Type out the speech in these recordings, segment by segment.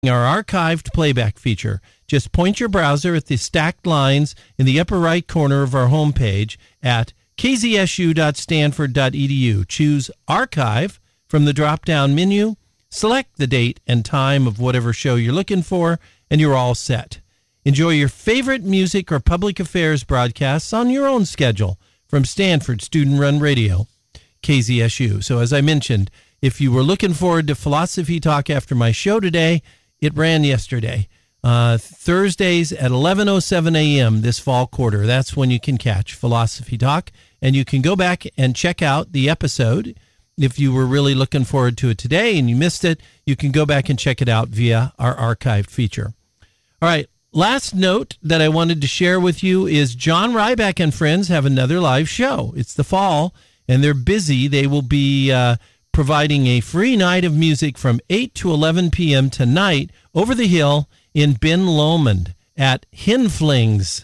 our archived playback feature. Just point your browser at the stacked lines in the upper right corner of our homepage at kzsu.stanford.edu. Choose Archive from the drop-down menu, select the date and time of whatever show you're looking for, and you're all set. Enjoy your favorite music or public affairs broadcasts on your own schedule from Stanford Student-Run Radio, KZSU. So as I mentioned, if you were looking forward to Philosophy Talk after my show today, it ran yesterday. Thursdays at 11:07 a.m. this fall quarter. That's when you can catch Philosophy Talk. And you can go back and check out the episode. If you were really looking forward to it today and you missed it, you can go back and check it out via our archived feature. All right. Last note that I wanted to share with you is John Ryback and friends have another live show. It's the fall, and they're busy. They will be providing a free night of music from 8 to 11 p.m. tonight over the hill in Ben Lomond at Hinflings.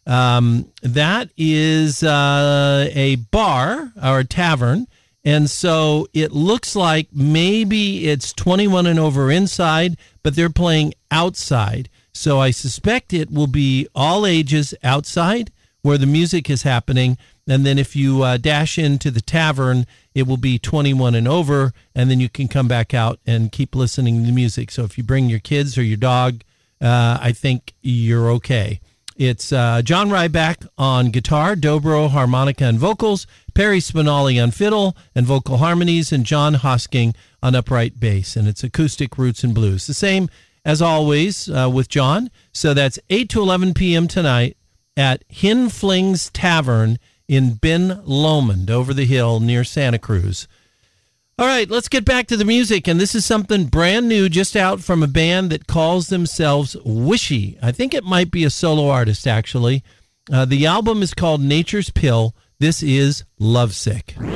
That is a bar or a tavern, and so it looks like maybe it's 21 and over inside, but they're playing outside. So I suspect it will be all ages outside where the music is happening. And then if you dash into the tavern, it will be 21 and over, and then you can come back out and keep listening to the music. So if you bring your kids or your dog, I think you're okay. It's John Ryback on guitar, dobro, harmonica, and vocals, Perry Spinelli on fiddle and vocal harmonies, and John Hosking on upright bass. And it's acoustic roots and blues. The same as always with John. So that's 8 to 11 p.m. tonight at Hinflings Tavern in Ben Lomond over the hill near Santa Cruz. All right, let's get back to the music. And this is something brand new just out from a band that calls themselves Wishy. I think it might be a solo artist, actually. The album is called Nature's Pill. This is Lovesick.